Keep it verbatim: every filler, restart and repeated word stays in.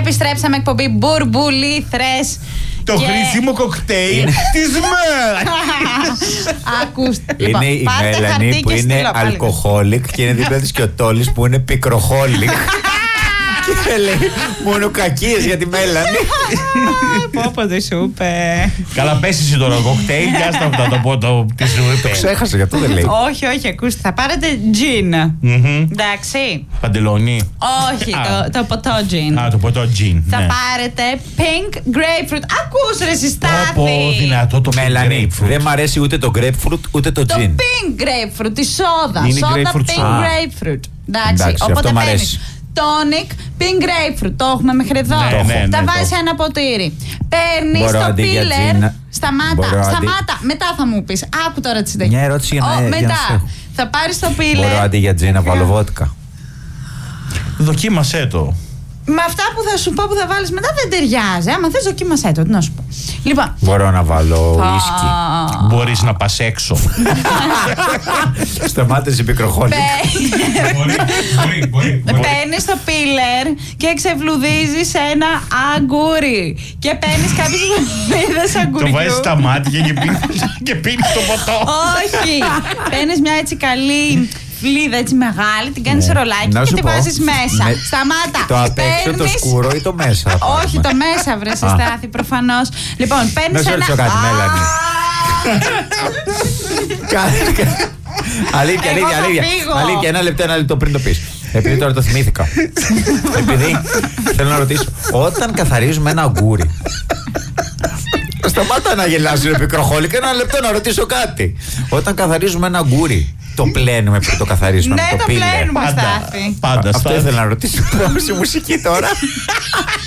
Επιστρέψαμε, εκπομπή Μπουρμπουλήθρες. Το και... χρήσιμο κοκτέιλ της μέρας. Ακούστε. Είναι λοιπόν, η Μέλανη που είναι αλκοχόλικ και είναι δίπλα της και ο Τόλης που είναι πικροχόλικ. Και λέει μόνο κακίες για τη Μέλανη. Πόπο δεν σου είπε. Καλά, πες εσύ τώρα κοκτέιλ. Για στα αυτά το πότο τι σου είπε. Ξέχασε, γι' αυτό δεν λέει. Όχι, όχι, ακούστε. Θα πάρετε τζιν. Εντάξει. Παντελόνι. Όχι, το ποτό τζιν. Α, το ποτό τζιν. Θα πάρετε pink grapefruit. Ακούς ρε συστάθη. Πω, δυνατό το Μέλανη, grapefruit. δεν μ' αρέσει ούτε το grapefruit ούτε το Το gin. pink grapefruit, τη σόδα. Είναι Σόδα grapefruit pink soda. grapefruit. Εντάξει, Εντάξει, οπότε αυτό μ' παίρνεις αρέσει. tonic pink grapefruit. Το έχουμε μέχρι εδώ. Ναι, ναι, ναι, Τα το βάζεις έχω. ένα ποτήρι. Παίρνεις Μπορώ το αντί για peeler. gin να- Σταμάτα, Μπορώ αντί- σταμάτα. Μετά θα μου πεις. Άκου τώρα τη συνέχεια. Μια ερώτηση για να- Ω, για να Μετά σε έχω. θα πάρεις το Μπορώ peeler. αντί για gin να βάλω βότκα. Δοκίμασέ το. Με αυτά που θα σου πω που θα βάλεις μετά δεν ταιριάζει. Άμα θες δοκίμασέ το, τι να σου πω. Λοιπόν. Μπορώ να βάλω ουίσκι. α, Μπορείς να πας έξω. Σταμάτησε η πικροχόλικ. Μπορεί, μπορεί. Παίρνεις το πίλερ και ξεβλουδίζεις ένα αγκούρι. Και παίρνεις κάποιες βίδες Το αγκουριού. βάζεις στα μάτια και πίνεις- και πίνεις το ποτό. Όχι. Παίρνεις μια έτσι καλή φλίδα έτσι μεγάλη, την κάνεις Ναι. ρολάκι Να και σου τη πω, βάζεις μέσα. με- Σταμάτα. Το απ' έξω, το Παίρνεις- σκούρο ή το μέσα. θα Όχι, πάρουμε. το μέσα βρε σε στάθη προφανώς. Λοιπόν, Να παίρνεις σου ένα. ρωτήσω κάτι, Α, Μέλανη. Κα- Αλήθεια, Εγώ αλήθεια, θα αλήθεια. φύγω. Αλήθεια, ένα λεπτό, ένα λεπτό πριν το πεις. Επειδή τώρα το θυμήθηκα. Επειδή θέλω να ρωτήσω, όταν καθαρίζουμε ένα αγκούρι. Σταμάτα να γελάς, ρε πικροχόλικ, ένα λεπτό να ρωτήσω κάτι. Όταν καθαρίζουμε ένα αγκούρι, το πλένουμε πριν το καθαρίζουμε Ναι, με το το πίλερ. πλένουμε, Πάντα, Στάθη. πάντα. Αυτό Στάθη. ήθελα να ρωτήσω. Πάμε σε μουσική τώρα.